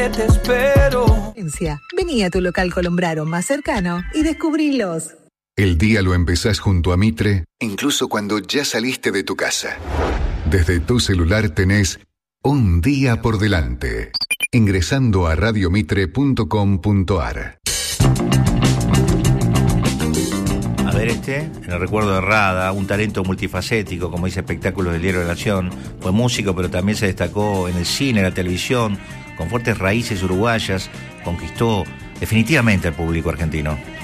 Te espero. Vení a tu local Colombraro más cercano y descubrilos. El día lo empezás junto a Mitre, incluso cuando ya saliste de tu casa. Desde tu celular tenés un día por delante, ingresando a radiomitre.com.ar. A ver en el recuerdo de Rada, un talento multifacético, como dice Espectáculos del Diario de la Nación. Fue músico, pero también se destacó en el cine, en la televisión, con fuertes raíces uruguayas, conquistó definitivamente al público argentino.